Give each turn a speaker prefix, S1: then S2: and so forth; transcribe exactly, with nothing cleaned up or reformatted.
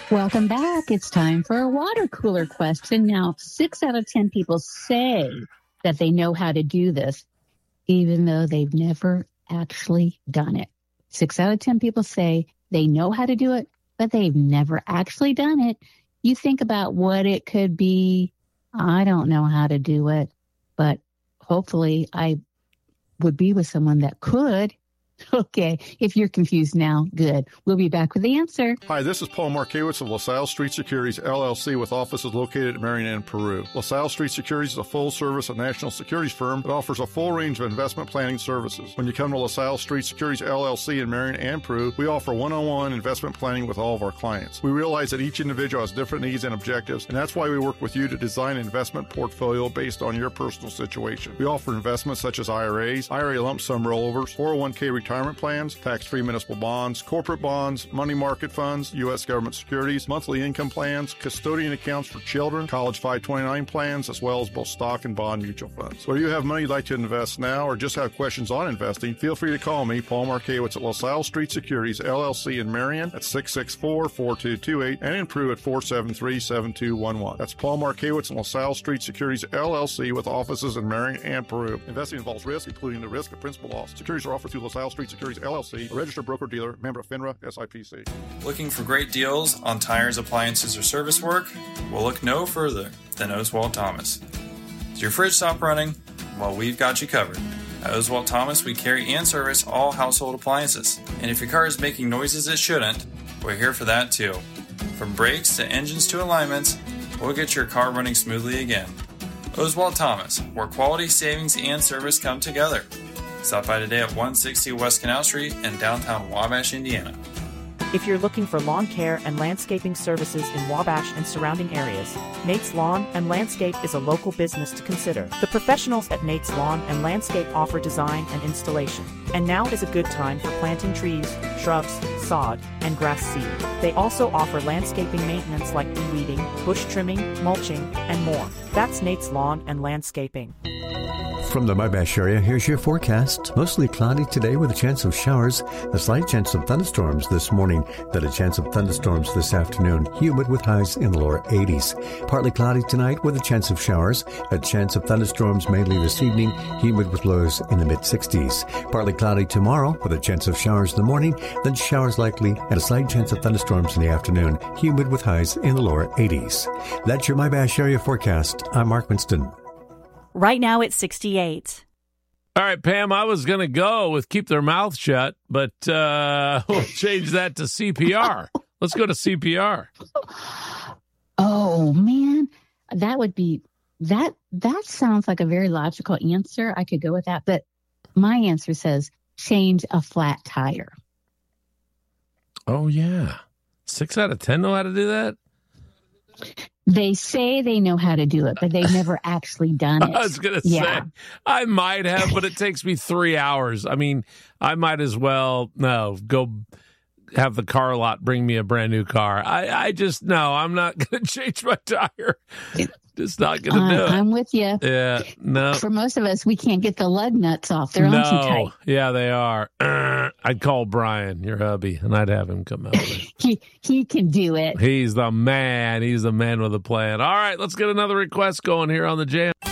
S1: Welcome back. It's time for a water cooler question. Now, six out of ten people say that they know how to do this, even though they've never actually done it. Six out of ten people say they know how to do it, but they've never actually done it. You think about what it could be. I don't know how to do it, but hopefully I would be with someone that could. Okay, if you're confused now, good. We'll be back with the answer.
S2: Hi, this is Paul Markowitz of LaSalle Street Securities, L L C, with offices located at Marion, Peru. LaSalle Street Securities is a full-service and national securities firm that offers a full range of investment planning services. When you come to LaSalle Street Securities, L L C in Marion and Peru, we offer one-on-one investment planning with all of our clients. We realize that each individual has different needs and objectives, and that's why we work with you to design an investment portfolio based on your personal situation. We offer investments such as I R As, I R A lump sum rollovers, four oh one k retirement plans, tax-free municipal bonds, corporate bonds, money market funds, U S government securities, monthly income plans, custodian accounts for children, college five twenty-nine plans, as well as both stock and bond mutual funds. Whether you have money you'd like to invest now or just have questions on investing, feel free to call me, Paul Markowitz, at LaSalle Street Securities, L L C in Marion at six six four, four two two eight and in Peru at four seven three, seven two one one. That's Paul Markowitz and LaSalle Street Securities, L L C, with offices in Marion and Peru. Investing involves risk, including the risk of principal loss. Securities are offered through LaSalle Street Securities, L L C, a registered broker-dealer, member of FINRA, S I P C.
S3: Looking for great deals on tires, appliances, or service work? Well, look no further than Oswald Thomas. Does your fridge stop running? Well, we've got you covered. At Oswald Thomas, we carry and service all household appliances. And if your car is making noises it shouldn't, we're here for that too. From brakes to engines to alignments, we'll get your car running smoothly again. Oswald Thomas, where quality, savings, and service come together. Stop by today at one sixty West Canal Street in downtown Wabash, Indiana.
S4: If you're looking for lawn care and landscaping services in Wabash and surrounding areas, Nate's Lawn and Landscape is a local business to consider. The professionals at Nate's Lawn and Landscape offer design and installation. And now is a good time for planting trees, shrubs, sod, and grass seed. They also offer landscaping maintenance like weeding, bush trimming, mulching, and more. That's Nate's Lawn and Landscaping.
S5: From the Wabash area, here's your forecast. Mostly cloudy today with a chance of showers, a slight chance of thunderstorms this morning, then a chance of thunderstorms this afternoon, humid with highs in the lower eighties. Partly cloudy tonight with a chance of showers, a chance of thunderstorms mainly this evening, humid with lows in the mid-sixties. Partly cloudy tomorrow with a chance of showers in the morning, then showers likely and a slight chance of thunderstorms in the afternoon, humid with highs in the lower eighties. That's your Wabash area forecast. I'm Mark Winston.
S6: Right now it's sixty-eight.
S7: All right, Pam, I was going to go with keep their mouth shut, but uh, we'll change that to C P R. Let's go to C P R.
S1: Oh, man, that would be, that, that sounds like a very logical answer. I could go with that, but my answer says change a flat tire.
S7: Oh, yeah. Six out of ten know how to do that?
S1: They say they know how to do it, but they've never actually done it.
S7: I was going to
S1: yeah.
S7: say, I might have, but it takes me three hours. I mean, I might as well, no, go have the car lot bring me a brand new car. I, I just, no, I'm not going to change my tire. Just not going to
S1: uh,
S7: do it.
S1: I'm with you.
S7: Yeah, no.
S1: For most of us, we can't get the lug nuts off. They're
S7: no.
S1: on too tight.
S7: Yeah, they are. Uh, I'd call Brian, your hubby, and I'd have him come out.
S1: he, he can do it.
S7: He's the man. He's the man with a plan. All right, let's get another request going here on the Jam.